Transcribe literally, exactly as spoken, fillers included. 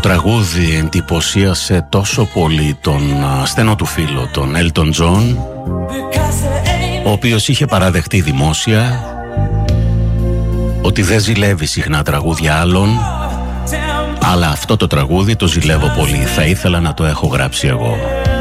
τραγούδι εντυπωσίασε τόσο πολύ τον στενό του φίλο, τον Έλτον Τζον, ο οποίος είχε παραδεχτεί δημόσια ότι δεν ζηλεύει συχνά τραγούδια άλλων, αλλά αυτό το τραγούδι το ζηλεύω πολύ, θα ήθελα να το έχω γράψει εγώ.